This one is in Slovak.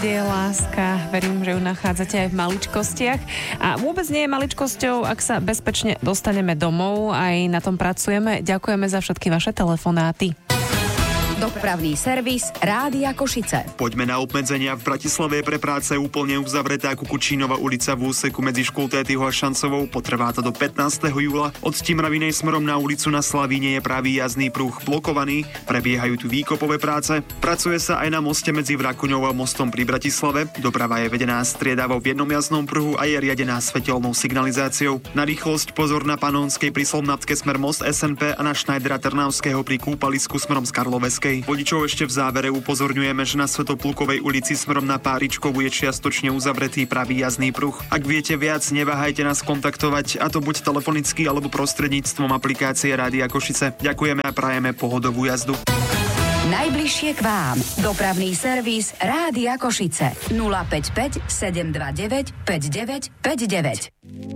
Je láska, verím, že ju nachádzate aj v maličkostiach a vôbec nie je maličkosťou, ak sa bezpečne dostaneme domov, aj na tom pracujeme. Ďakujeme za všetky vaše telefonáty. Dopravný servis Rádia Košice. Poďme na obmedzenia. V Bratislave je pre práce úplne uzavretá Kukučínova ulica v úseku medzi Škultétyho a Šancovou. Potrvá to do 15. júla. Od Stimravinej smerom na ulicu na Slavíne je pravý jazdný pruh blokovaný. Prebiehajú tu výkopové práce. Pracuje sa aj na moste medzi Vrakuňou a mostom pri Bratislave. Doprava je vedená striedavo v jednom jazdnom pruhu a je riadená svetelnou signalizáciou. Na rýchlosť pozor na Panonskej pri Slomnatke smer most SNP a na Schneidera Trnavského pri kúpalisku smerom z Karloveskej. Vodičov ešte v závere upozorňujeme, že na Svätoplukovej ulici smerom na Páričkovú je čiastočne uzavretý pravý jazdný pruh. Ak viete viac, neváhajte nás kontaktovať, a to buď telefonicky alebo prostredníctvom aplikácie Rádia Košice. Ďakujeme a prajeme pohodovú jazdu. Najbližšie k vám. Dopravný servis Rádia Košice. 055 729 5959.